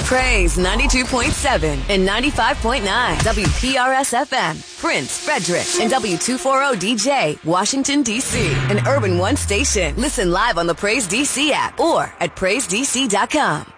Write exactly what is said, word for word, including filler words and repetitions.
Praise ninety-two point seven and ninety-five point nine W P R S F M, Prince, Frederick, and W two forty D J, Washington, D C, an Urban One station. Listen live on the Praise D C app or at praise d c dot com.